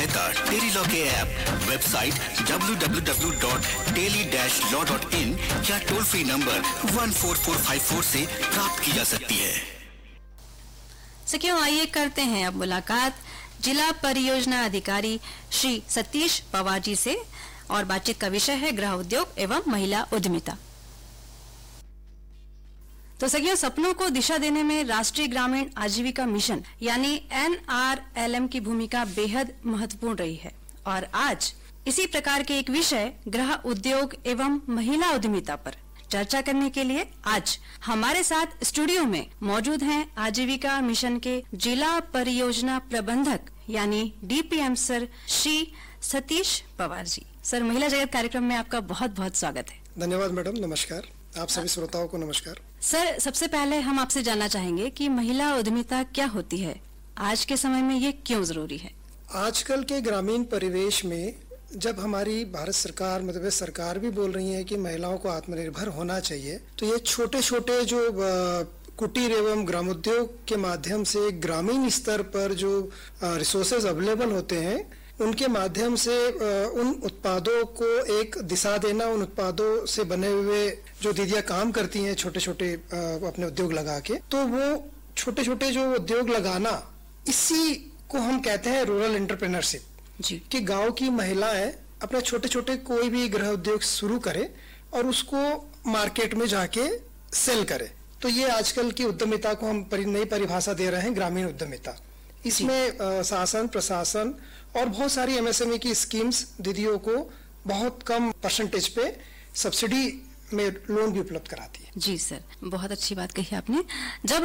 सहायता टेलीलॉ के app, website www.teli-law.in या टोल फ्री नंबर 14454 से प्राप्त की जा सकती है। सखियों, आइए करते हैं अब मुलाकात जिला परियोजना अधिकारी श्री सतीश पवार जी से, और बातचीत का विषय है गृह उद्योग एवं महिला उद्यमिता। तो सखियों, सपनों को दिशा देने में राष्ट्रीय ग्रामीण आजीविका मिशन यानी NRLM की भूमिका बेहद महत्वपूर्ण रही है, और आज इसी प्रकार के एक विषय गृह उद्योग एवं महिला उद्यमिता पर चर्चा करने के लिए आज हमारे साथ स्टूडियो में मौजूद हैं आजीविका मिशन के जिला परियोजना प्रबंधक यानी DPM sir Shri Satish Pawar ji. Sir, महिला जगत कार्यक्रम में आपका बहुत बहुत स्वागत है। धन्यवाद मैडम, नमस्कार। आप सभी श्रोताओं को नमस्कार। सर, सबसे पहले हम आपसे जानना चाहेंगे कि महिला उद्यमिता क्या होती है, आज के समय में ये क्यों जरूरी है? आजकल के ग्रामीण परिवेश में जब हमारी भारत सरकार, मध्य प्रदेश सरकार भी बोल रही है कि महिलाओं को आत्मनिर्भर होना चाहिए, तो ये छोटे छोटे जो कुटीर एवं ग्रामोद्योग के माध्यम से ग्रामीण स्तर पर जो रिसोर्सेज अवेलेबल होते हैं, उनके माध्यम से उन उत्पादों को एक दिशा देना, उन उत्पादों से बने हुए जो दीदियां काम करती हैं छोटे छोटे अपने उद्योग लगा के, तो वो छोटे छोटे जो उद्योग लगाना, इसी को हम कहते हैं रूरल एंटरप्रेन्योरशिप जी। कि गांव की महिलाएं अपने छोटे छोटे कोई भी गृह उद्योग शुरू करे और उसको मार्केट में जाके सेल करे। तो ये आजकल की उद्यमिता को हम नई परिभाषा दे रहे हैं, ग्रामीण उद्यमिता। इसमें शासन, प्रशासन और बहुत सारी MSME की स्कीम्स दीदियों को बहुत कम परसेंटेज पे सब्सिडी में लोन भी उपलब्ध कराती है। जी सर, बहुत अच्छी बात कही आपने। जब